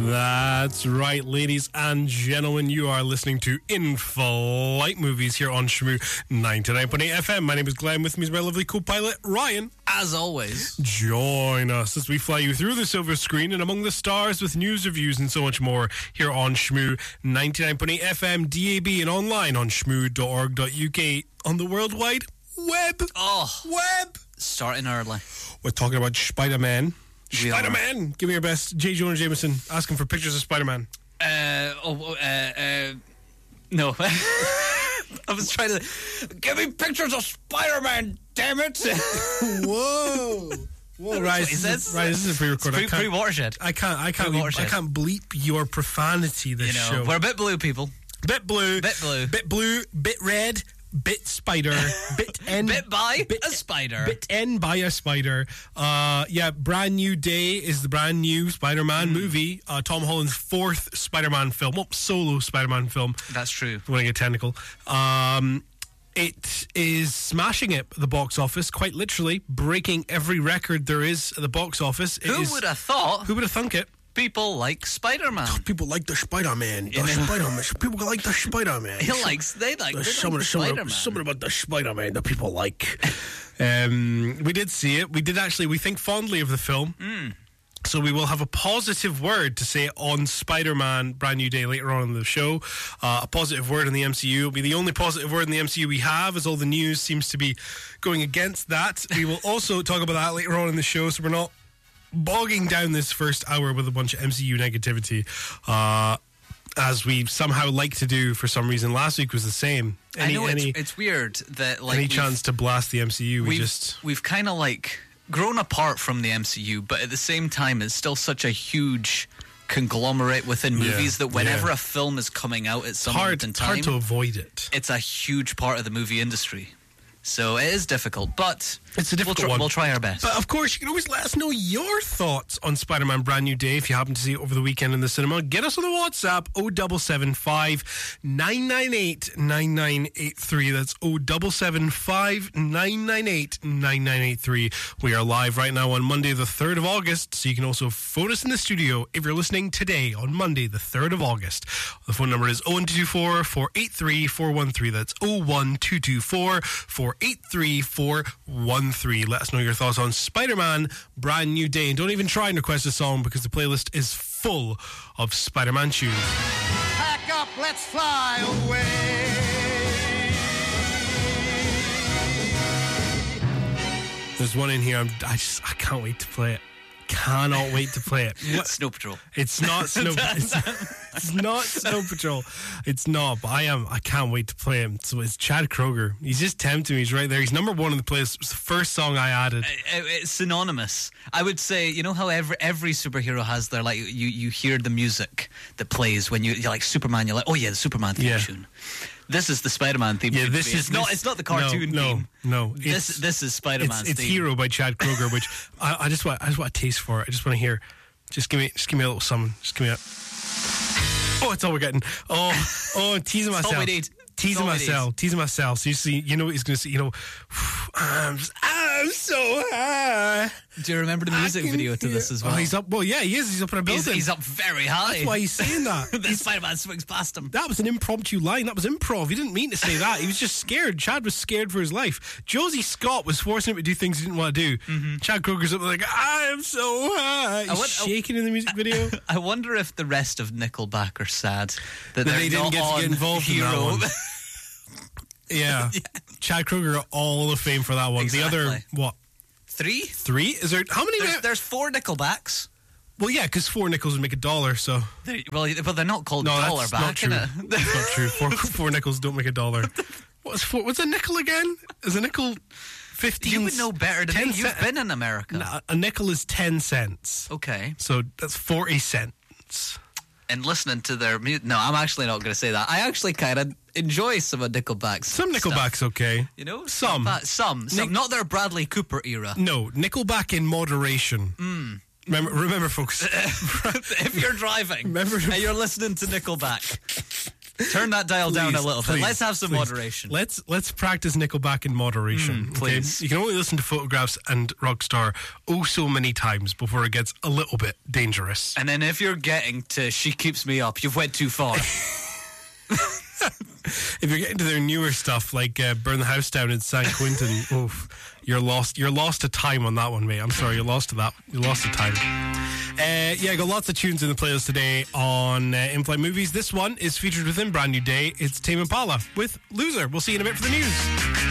That's right, ladies and gentlemen. You are listening to In-Flight Movies here on Shmoo 99.8 FM. My name is Glenn. With me is my lovely co-pilot, Ryan. As always, join us as we fly you through the silver screen and among the stars with news, reviews, and so much more here on Shmoo 99.8 FM, DAB, and online on shmoo.org.uk on the World Wide Web. Web! Starting early. We're talking about Spider-Man. Spider-Man! Give me your best. J. Jonah Jameson asking for pictures of Spider-Man. No. I was trying to... Give me pictures of Spider-Man, damn it! Whoa! Right, this is a pre-recorded. Pre-watershed. I can't bleep your profanity this show. We're a bit blue, people. Bit blue. Bit red. Bit spider, bit N, bit by a spider, bit N by a spider. Brand New Day is the brand new Spider-Man movie. Tom Holland's fourth Spider-Man film, solo Spider-Man film. That's true. If you want to get technical. It is smashing it at the box office, quite literally breaking every record there is at the box office. Who would have thought? Who would have thunk it? People like Spider-Man. People like the Spider-Man. People like the Spider-Man. They like Spider-Man. Something about the Spider-Man that people like. We did see it. We think fondly of the film. So we will have a positive word to say on Spider-Man Brand New Day later on in the show. A positive word in the MCU. It'll be the only positive word in the MCU we have, as all the news seems to be going against that. We will also talk about that later on in the show, so we're not bogging down this first hour with a bunch of MCU negativity, as we somehow like to do for some reason. Last week was the same. It's weird that any chance to blast the MCU, we've kind of grown apart from the MCU, but at the same time, it's still such a huge conglomerate within movies that whenever a film is coming out at some point in time, hard to avoid it. It's a huge part of the movie industry. So it is difficult, but it's a difficult one. We'll try our best. But of course, you can always let us know your thoughts on Spider-Man Brand New Day if you happen to see it over the weekend in the cinema. Get us on the WhatsApp 0775 998 9983. That's 0775 998 9983. We are live right now on Monday the 3rd of August, so you can also phone us in the studio if you're listening today on Monday the 3rd of August. The phone number is 01224 483 413. That's 01224 483 413. Let us know your thoughts on Spider-Man Brand New Day. And don't even try and request a song because the playlist is full of Spider-Man tunes. Pack up, let's fly away. There's one in here. I can't wait to play it. Cannot wait to play it. Snow Patrol. It's not Snow Patrol. It's not Snow Patrol. It's not, but I can't wait to play him. So it's Chad Kroeger. He's just tempting me. He's right there. He's number one in the playlist. It was the first song I added. It's synonymous. I would say, you know how every superhero has their, you hear the music that plays when you're like Superman, you're like, oh yeah, the Superman theme tune. This is the Spider-Man theme. Yeah, it's not the cartoon theme. No. This is Spider-Man's theme. It's Hero by Chad Kroeger, which I just want a taste for it. I just want to hear. Just give me a little something. Just give me a. Oh, that's all we're getting. Oh, teasing myself. That's all we need. Teasing myself. So you know what he's going to say. I'm so high. Do you remember the music video to this as well? Oh, he's up. Well, yeah, he is. He's up in a building. He's up very high. That's why he's saying that. The Spider-Man swings past him. That was an impromptu line. That was improv. He didn't mean to say that. He was just scared. Chad was scared for his life. Josie Scott was forcing him to do things he didn't want to do. Mm-hmm. Chad Kroeger's up like, I am so high. He's shaking in the music video. I wonder if the rest of Nickelback are sad that they didn't get to get involved Hero. In that one. Yeah. Chad Kroeger got all the fame for that one. Exactly. The other, what? Three? Is there, how many? There's 4 Nickelbacks. Well, yeah, because 4 nickels would make $1, so. But they're not called dollar back, innit? That's not true. 4 nickels don't make $1. What's a nickel again? Is a nickel 15? You would know better than me. You've been in America. No, a nickel is 10 cents. Okay. So that's 40 cents. And listening to their music. No, I'm actually not going to say that. I actually kind of enjoy some of Nickelback's Some Nickelback's stuff. Okay. You know? Some. Not their Bradley Cooper era. No, Nickelback in moderation. Remember, folks. If you're driving and you're listening to Nickelback, Turn that dial down a little please, bit. Let's have some moderation. Let's practice Nickelback in moderation. Please. Okay? You can only listen to Photographs and Rockstar so many times before it gets a little bit dangerous. And then if you're getting to She Keeps Me Up, you've went too far. If you're getting to their newer stuff like Burn the House Down in San Quentin, you're lost to time on that one, mate. I'm sorry, you're lost to that. You lost to time. I got lots of tunes in the playlist today on In-Flight Movies. This one is featured within Brand New Day. It's Tame Impala with Loser. We'll see you in a bit for the news.